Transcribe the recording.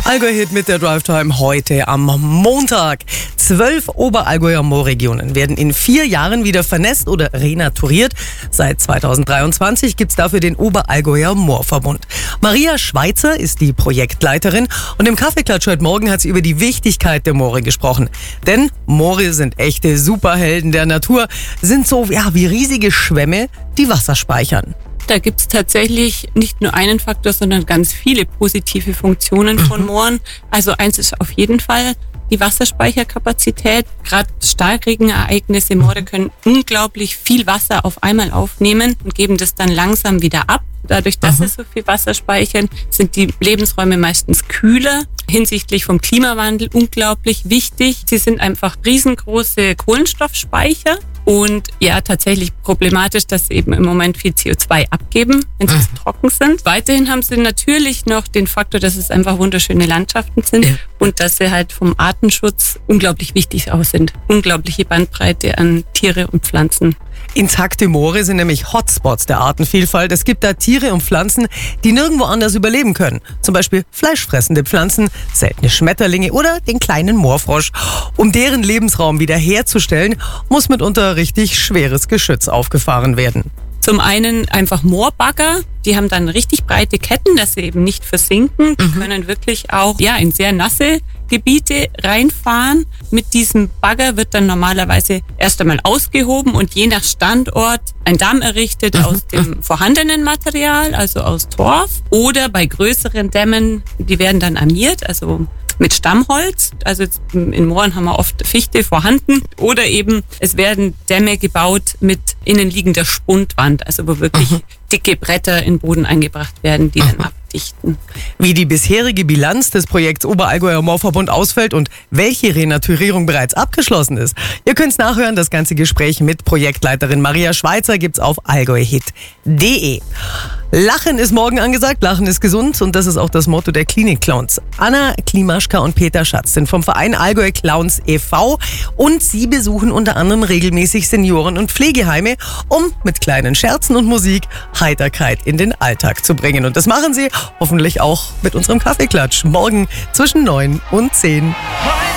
Allgäu-Hit mit der Drive Time heute am Montag. 12 Oberallgäuer Moorregionen werden in 4 Jahren wieder vernässt oder renaturiert. Seit 2023 gibt es dafür den Oberallgäuer Moorverbund. Maria Schweitzer ist die Projektleiterin und im Kaffeeklatsch heute Morgen hat sie über die Wichtigkeit der Moore gesprochen. Denn Moore sind echte Superhelden der Natur, sind so wie riesige Schwämme, die Wasser speichern. Da gibt es tatsächlich nicht nur einen Faktor, sondern ganz viele positive Funktionen von Mooren. Also eins ist auf jeden Fall die Wasserspeicherkapazität. Gerade Starkregenereignisse, Moore können unglaublich viel Wasser auf einmal aufnehmen und geben das dann langsam wieder ab. Dadurch, dass sie so viel Wasser speichern, sind die Lebensräume meistens kühler. Hinsichtlich vom Klimawandel unglaublich wichtig. Sie sind einfach riesengroße Kohlenstoffspeicher. Und ja, tatsächlich problematisch, dass sie eben im Moment viel CO2 abgeben, wenn sie trocken sind. Weiterhin haben sie natürlich noch den Faktor, dass es einfach wunderschöne Landschaften sind und dass sie halt vom Artenschutz unglaublich wichtig auch sind. Unglaubliche Bandbreite an Tiere und Pflanzen. Intakte Moore sind nämlich Hotspots der Artenvielfalt. Es gibt da Tiere und Pflanzen, die nirgendwo anders überleben können. Zum Beispiel fleischfressende Pflanzen, seltene Schmetterlinge oder den kleinen Moorfrosch. Um deren Lebensraum wiederherzustellen, muss mitunter richtig schweres Geschütz aufgefahren werden. Zum einen einfach Moorbagger, die haben dann richtig breite Ketten, dass sie eben nicht versinken. Die können wirklich auch in sehr nasse Gebiete reinfahren. Mit diesem Bagger wird dann normalerweise erst einmal ausgehoben und je nach Standort ein Damm errichtet aus dem vorhandenen Material, also aus Torf. Oder bei größeren Dämmen, die werden dann armiert, also mit Stammholz. Also in Mooren haben wir oft Fichte vorhanden. Oder eben es werden Dämme gebaut mit innenliegender Spundwand, also wo wirklich dicke Bretter in den Boden eingebracht werden, die dann abdichten. Wie die bisherige Bilanz des Projekts Oberallgäuer Moorverbund ausfällt und welche Renaturierung bereits abgeschlossen ist. Ihr könnt es nachhören, das ganze Gespräch mit Projektleiterin Maria Schweitzer gibt's auf allgäuhit.de. Lachen ist morgen angesagt, Lachen ist gesund und das ist auch das Motto der Klinik-Clowns. Anna Klimaschka und Peter Schatz sind vom Verein Allgäu Clowns e.V. und sie besuchen unter anderem regelmäßig Senioren- und Pflegeheime, um mit kleinen Scherzen und Musik Heiterkeit in den Alltag zu bringen. Und das machen sie hoffentlich auch mit unserem Kaffeeklatsch morgen zwischen 9 und 10.